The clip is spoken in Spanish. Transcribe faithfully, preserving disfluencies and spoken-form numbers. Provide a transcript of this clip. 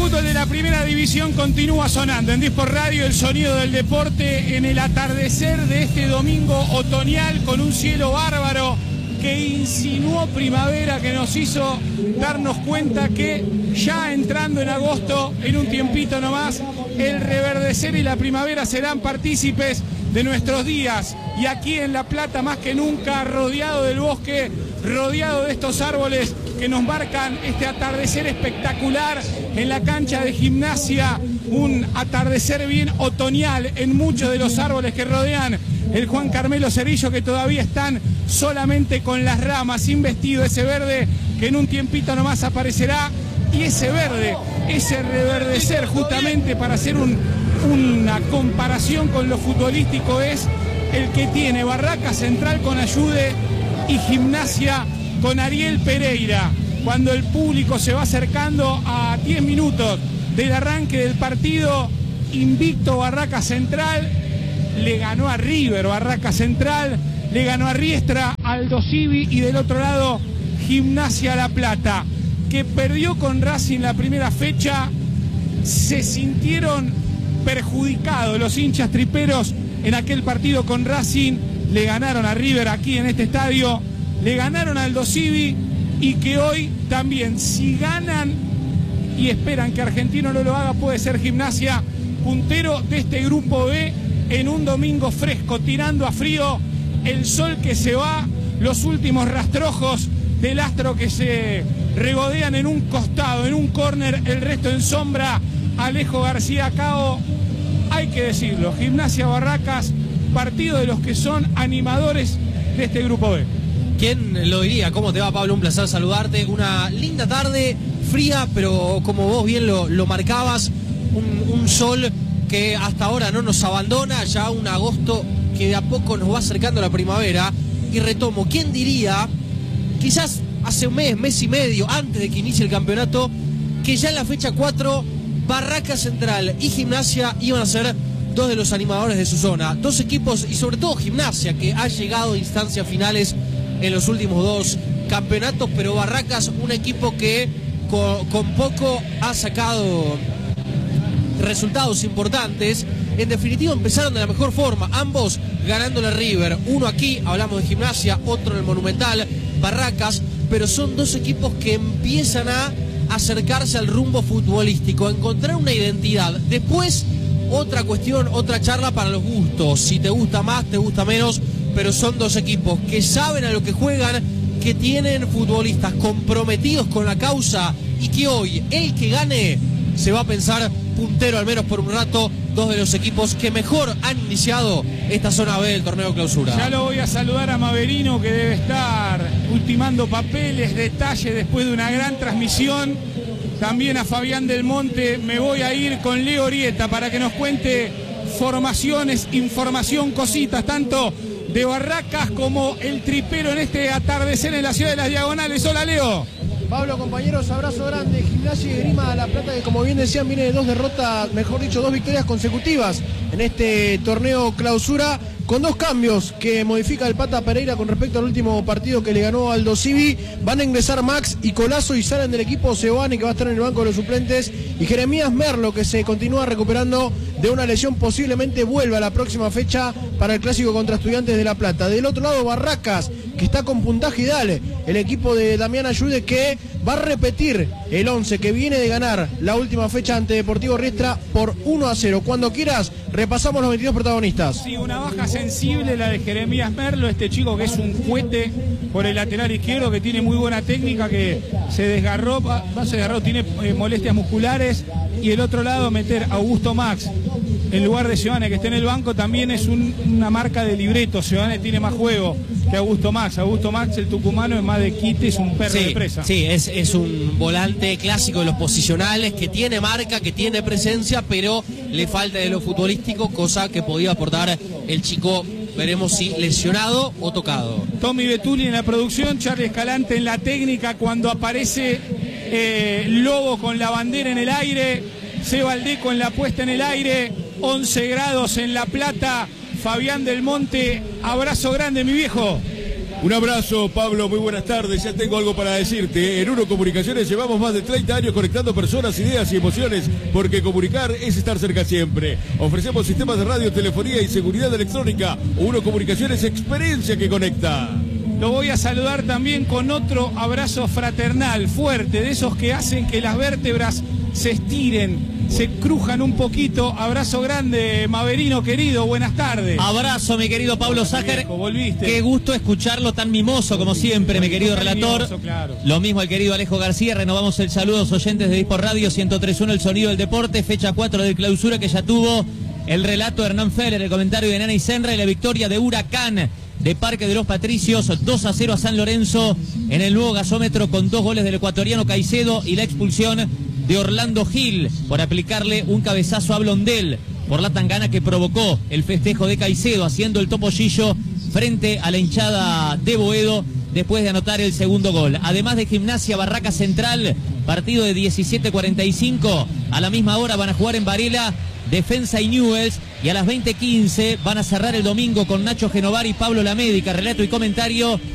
fútbol de la primera división continúa sonando en Disport Radio, el sonido del deporte en el atardecer de este domingo otoñal con un cielo bárbaro que insinuó primavera, que nos hizo darnos cuenta que ya entrando en agosto, en un tiempito nomás, el reverdecer y la primavera serán partícipes de nuestros días. Y aquí en La Plata, más que nunca, rodeado del bosque, rodeado de estos árboles que nos marcan este atardecer espectacular en la cancha de Gimnasia, un atardecer bien otoñal en muchos de los árboles que rodean el Juan Carmelo Cerrillo, que todavía están solamente con las ramas, sin vestido, ese verde que en un tiempito nomás aparecerá, y ese verde, ese reverdecer, justamente para hacer un, una comparación con lo futbolístico, es el que tiene Barracas Central con Ayude y Gimnasia con Ariel Pereira. Cuando el público se va acercando a diez minutos del arranque del partido, invicto Barracas Central, le ganó a River, Barracas Central, le ganó a Riestra, Aldo Civi, y del otro lado Gimnasia La Plata, que perdió con Racing la primera fecha. Se sintieron perjudicados los hinchas triperos en aquel partido con Racing, le ganaron a River aquí en este estadio, le ganaron a Aldo Civi, y que hoy también, si ganan y esperan que Argentino no lo haga, puede ser Gimnasia puntero de este grupo B en un domingo fresco, tirando a frío, el sol que se va, los últimos rastrojos del astro que se regodean en un costado, en un córner, el resto en sombra. Alejo García Cao, hay que decirlo, Gimnasia Barracas, partido de los que son animadores de este grupo B. ¿Quién lo diría? ¿Cómo te va, Pablo? Un placer saludarte. Una linda tarde, fría, pero como vos bien lo, lo marcabas, un, un sol que hasta ahora no nos abandona, ya un agosto que de a poco nos va acercando a la primavera. Y retomo, ¿quién diría, quizás hace un mes, mes y medio, antes de que inicie el campeonato, que ya en la fecha cuatro, Barracas Central y Gimnasia iban a ser dos de los animadores de su zona? Dos equipos, y sobre todo Gimnasia, que ha llegado a instancias finales en los últimos dos campeonatos, pero Barracas, un equipo que con, con poco ha sacado resultados importantes. En definitiva, empezaron de la mejor forma, ambos ganándole a River, uno aquí, hablamos de Gimnasia, otro en el Monumental, Barracas, pero son dos equipos que empiezan a acercarse al rumbo futbolístico, a encontrar una identidad. Después, otra cuestión, otra charla para los gustos, si te gusta más, te gusta menos, pero son dos equipos que saben a lo que juegan, que tienen futbolistas comprometidos con la causa, y que hoy el que gane se va a pensar puntero al menos por un rato, dos de los equipos que mejor han iniciado esta zona B del torneo clausura. Ya lo voy a saludar a Maverino, que debe estar ultimando papeles, detalles después de una gran transmisión. También a Fabián Del Monte. Me voy a ir con Leo Orieta para que nos cuente formaciones, información, cositas, tanto de Barracas como el tripero en este atardecer en la ciudad de las Diagonales. Hola, Leo. Pablo, compañeros, abrazo grande. Gimnasia y Esgrima La Plata, que como bien decían, viene de dos derrotas, mejor dicho, dos victorias consecutivas en este torneo clausura, con dos cambios que modifica el Pata Pereira con respecto al último partido que le ganó Aldo Civi. Van a ingresar Max y Colazo, y salen del equipo Sebane, que va a estar en el banco de los suplentes, y Jeremías Merlo, que se continúa recuperando de una lesión, posiblemente vuelva a la próxima fecha para el clásico contra Estudiantes de La Plata. Del otro lado, Barracas, que está con puntaje y dale, el equipo de Damián Ayude, que va a repetir el once que viene de ganar la última fecha ante Deportivo Riestra por uno a cero. Cuando quieras, repasamos los veintidós protagonistas. Sí, una baja sensible la de Jeremías Merlo, este chico que es un cohete por el lateral izquierdo, que tiene muy buena técnica, que se desgarró, va, se desgarró, tiene eh, molestias musculares. Y el otro lado, meter a Augusto Max en lugar de Sebane, que está en el banco, también es un, una marca de libreto. Sebane tiene más juego que Augusto Max. Augusto Max, el tucumano, es más de quite, es un perro sí, de presa. Sí, es, es un volante clásico de los posicionales, que tiene marca, que tiene presencia, pero le falta de lo futbolístico, cosa que podía aportar el chico. Veremos si lesionado o tocado. Tommy Betuli en la producción, Charlie Escalante en la técnica. Cuando aparece eh, Lobo con la bandera en el aire, Seba Aldeco en la puesta en el aire, once grados en La Plata. Fabián Del Monte, abrazo grande, mi viejo. Un abrazo, Pablo, muy buenas tardes. Ya tengo algo para decirte. En Uno Comunicaciones llevamos más de treinta años conectando personas, ideas y emociones, porque comunicar es estar cerca siempre. Ofrecemos sistemas de radio, telefonía y seguridad electrónica. Uno Comunicaciones, experiencia que conecta. Lo voy a saludar también con otro abrazo fraternal, fuerte, de esos que hacen que las vértebras se estiren, se crujan un poquito. Abrazo grande, Maverino querido, buenas tardes. Abrazo, mi querido Pablo Sájer. Volviste. Qué gusto escucharlo tan mimoso como siempre, mi querido relator. Mimoso, claro. Lo mismo el querido Alejo García. Renovamos el saludo a los oyentes de Dispor Radio ciento tres punto uno, el sonido del deporte, fecha cuatro de clausura, que ya tuvo el relato de Hernán Feller, el comentario de Nana y Senra y la victoria de Huracán de Parque de los Patricios, dos a cero a San Lorenzo en el nuevo gasómetro, con dos goles del ecuatoriano Caicedo y la expulsión de Orlando Gil por aplicarle un cabezazo a Blondel por la tangana que provocó el festejo de Caicedo, haciendo el topollillo frente a la hinchada de Boedo después de anotar el segundo gol. Además de Gimnasia Barraca Central, partido de diecisiete cuarenta y cinco, a la misma hora van a jugar en Varela Defensa y Newell's, y a las veinte quince van a cerrar el domingo con Nacho Genovar y Pablo Lamédica, relato y comentario